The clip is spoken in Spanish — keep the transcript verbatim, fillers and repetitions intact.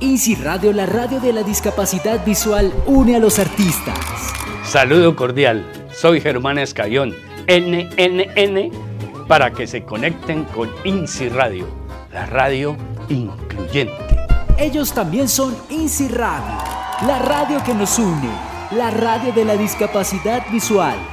INSI Radio, la radio de la discapacidad visual, une a los artistas. Saludo cordial, soy Germán Escayón, N N N, para que se conecten con INSI Radio, la radio incluyente. Ellos también son INSI Radio, la radio que nos une, la radio de la discapacidad visual.